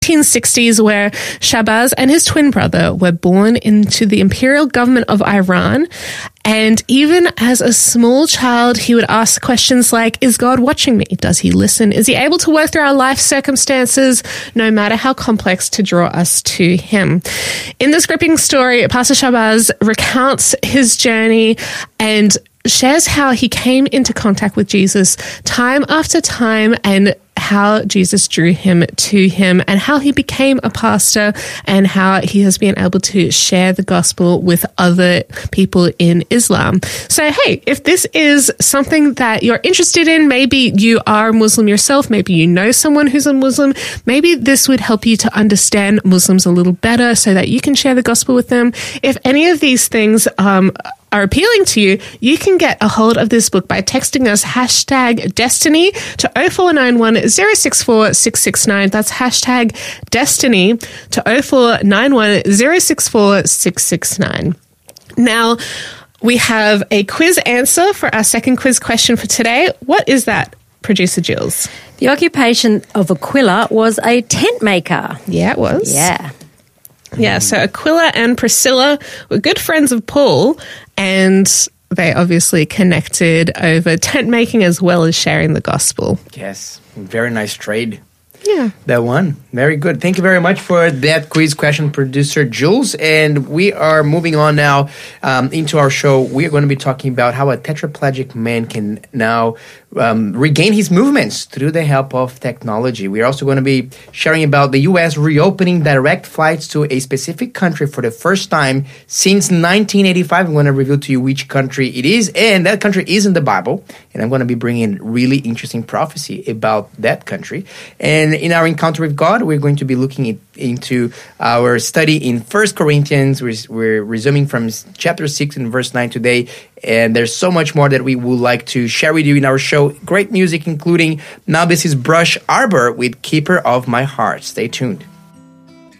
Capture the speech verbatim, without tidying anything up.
nineteen sixties, where Shahbaz and his twin brother were born into the imperial government of Iran. And even as a small child, he would ask questions like, is God watching me? Does he listen? Is he able to work through our life circumstances, no matter how complex, to draw us to him? In this gripping story, Pastor Shahbaz recounts his journey and shares how he came into contact with Jesus time after time, and how Jesus drew him to him, and how he became a pastor, and how he has been able to share the gospel with other people in Islam. So, hey, if this is something that you're interested in, maybe you are a Muslim yourself, maybe you know someone who's a Muslim, maybe this would help you to understand Muslims a little better so that you can share the gospel with them. If any of these things um, are appealing to you, you can get a hold of this book by texting us hashtag Destiny to oh four nine one, oh six four, six six nine. That's hashtag Destiny to oh four nine one, oh six four, six six nine. Now, we have a quiz answer for our second quiz question for today. What is that, Producer Jules? The occupation of Aquila was a tent maker. Yeah, it was. Yeah. Yeah, so Aquila and Priscilla were good friends of Paul, and they obviously connected over tent making as well as sharing the gospel. Yes, very nice trade. Yeah. That one. Very good. Thank you very much for that quiz question, Producer Jules. And we are moving on now um, into our show. We are going to be talking about how a tetraplegic man can now um, regain his movements through the help of technology. We are also going to be sharing about the U S reopening direct flights to a specific country for the first time since nineteen eighty-five. I'm going to reveal to you which country it is, and that country is in the Bible. And I'm going to be bringing really interesting prophecy about that country. And in our encounter with God, we're going to be looking at, into our study in First Corinthians. We're, we're resuming from chapter six and verse nine today. And there's so much more that we would like to share with you in our show. Great music, including now this is Brush Arbor with Keeper of My Heart. Stay tuned.